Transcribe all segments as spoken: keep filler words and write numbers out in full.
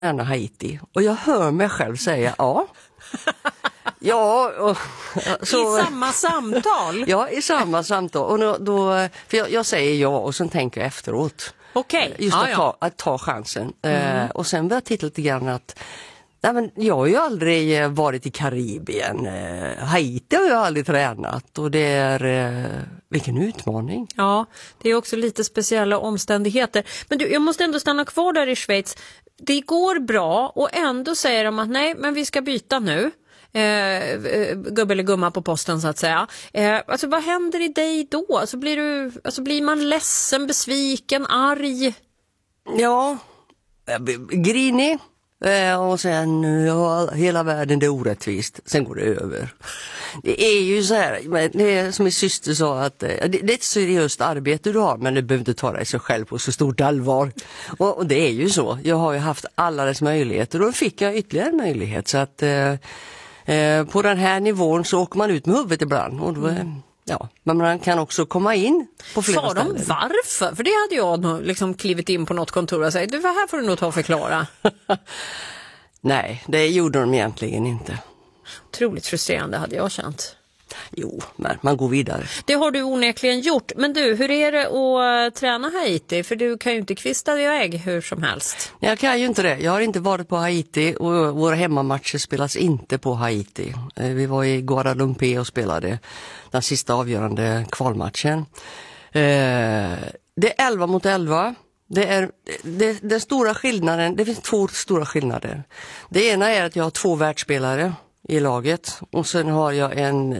träna Haiti. Och jag hör mig själv säga ja. Ja, och, så, i samma samtal? Ja, i samma samtal. Och då, då, för jag, jag säger ja och sen tänker jag efteråt. Okej. Just Ah, att, ja. ta, att ta chansen. Mm. Eh, och sen börjar jag titta lite grann att nej, men jag har ju aldrig varit i Karibien. Eh, Haiti har jag aldrig tränat. Och det är eh, vilken utmaning. Ja, det är också lite speciella omständigheter. Men du, jag måste ändå stanna kvar där i Schweiz. Det går bra och ändå säger de att nej, men vi ska byta nu. Eh, gubbe eller gumma på posten så att säga. Eh, alltså vad händer i dig då? Alltså blir, du, alltså blir man ledsen, besviken, arg? Ja, grinig. Eh, och sen, ja, hela världen det är orättvist. Sen går det över. Det är ju så här, det är som min syster sa att det, det är ett seriöst arbete du har, men du behöver inte ta dig så själv på så stort allvar. Och, och det är ju så. Jag har ju haft alla dess möjligheter och då fick jag ytterligare en möjlighet. Så att eh, eh, på den här nivån så åker man ut med huvudet ibland. Och då, mm. Ja, men man kan också komma in på flera Sa de ställen. varför? För det hade jag nog liksom klivit in på något kontor och sagt, du, vad här får du nog ta och förklara. Nej, det gjorde de egentligen inte. Otroligt frustrerande hade jag känt. Jo, men man går vidare. Det har du onekligen gjort. Men du, hur är det att träna Haiti? För du kan ju inte kvista iväg hur som helst. Jag kan ju inte det. Jag har inte varit på Haiti och våra hemmamatcher spelas inte på Haiti. Vi var i Guadalupe och spelade den sista avgörande kvalmatchen. Det är elva mot elva. Det är det, den stora skillnaden, det finns två stora skillnader. Det ena är att jag har två världsspelare i laget och sen har jag en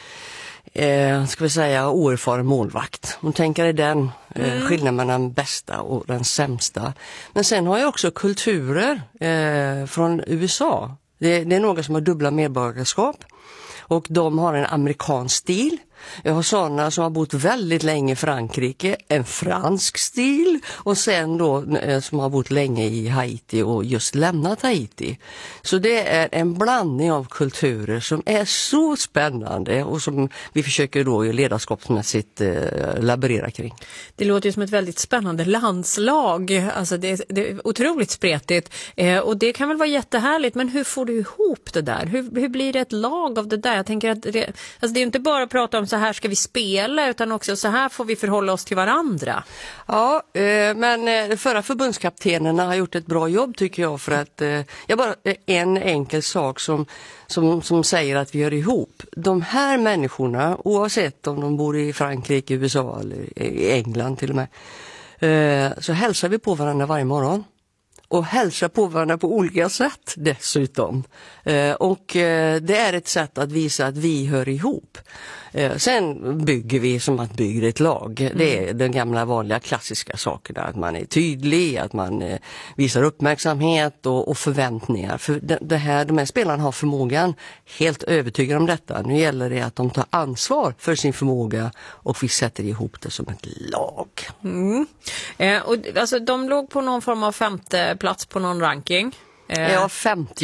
eh, ska vi säga oerfaren målvakt. Hon tänker i den eh, mm. skillnaden mellan den bästa och den sämsta. Men sen har jag också kulturer eh, från U S A. Det, det är några som har dubbla medborgarskap och de har en amerikansk stil. Jag har sådana som har bott väldigt länge i Frankrike, en fransk stil och sen då eh, som har bott länge i Haiti och just lämnat Haiti. Så det är en blandning av kulturer som är så spännande och som vi försöker då ledarskapsmässigt eh, laborera kring. Det låter ju som ett väldigt spännande landslag. Alltså det, det är otroligt spretigt eh, och det kan väl vara jättehärligt, men hur får du ihop det där? Hur, hur blir det ett lag av det där? Jag tänker att det, alltså det är inte bara att prata om så här ska vi spela utan också så här får vi förhålla oss till varandra. Ja, eh, men eh, förra förbundskaptenerna har gjort ett bra jobb tycker jag för att eh, jag bara en enkel sak som, som, som säger att vi gör ihop. De här människorna, oavsett om de bor i Frankrike, U S A eller i England till och med, eh, så hälsar vi på varandra varje morgon. Och hälsa på varandra på olika sätt dessutom. Eh, och eh, det är ett sätt att visa att vi hör ihop. Eh, sen bygger vi som att bygga ett lag. Mm. Det är den gamla vanliga klassiska sakerna. Att man är tydlig, att man eh, visar uppmärksamhet och, och förväntningar. För det, det här, de här spelarna har förmågan, helt övertygad om detta. Nu gäller det att de tar ansvar för sin förmåga och vi sätter ihop det som ett lag. Mm. Eh, och, alltså, de låg på någon form av femte plats på någon ranking. Eh. Ja, femtio